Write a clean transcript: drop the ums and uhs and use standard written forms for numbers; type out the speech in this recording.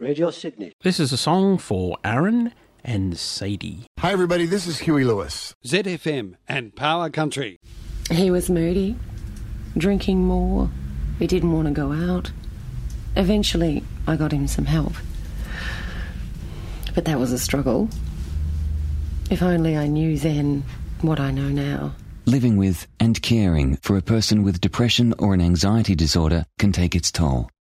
Radio Sydney. This is a song for Aaron and Sadie. Hi everybody, this is Huey Lewis. ZFM and Power Country. He was moody, drinking more. He didn't want to go out. Eventually, I got him some help. But that was a struggle. If only I knew then what I know now. Living with and caring for a person with depression or an anxiety disorder can take its toll.